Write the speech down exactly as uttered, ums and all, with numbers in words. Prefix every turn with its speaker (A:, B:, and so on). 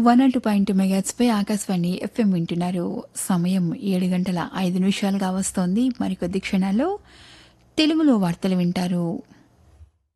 A: One not two point two మెగాట్స్పై Akashvani FM వింటున్నారు. సమయం ఏడు గంటల ఐదు నిమిషాలుగా వస్తోంది. మరికొద్ది క్షణాల్లో తెలుగులో వార్తలు వింటారు.